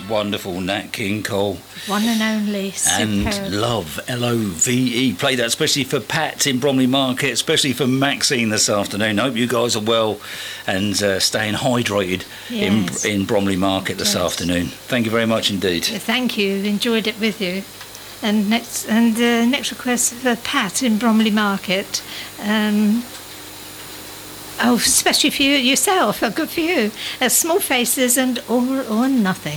wonderful Nat King Cole. One and only. Superb. And Love, Love. Play that especially for Pat in Bromley Market, especially for Maxine this afternoon. I hope you guys are well and staying hydrated in Bromley Market this afternoon. Thank you very much indeed. Thank you. Enjoyed it with you. And next request for Pat in Bromley Market. Especially for you yourself. Good for you. Small Faces and All or Nothing.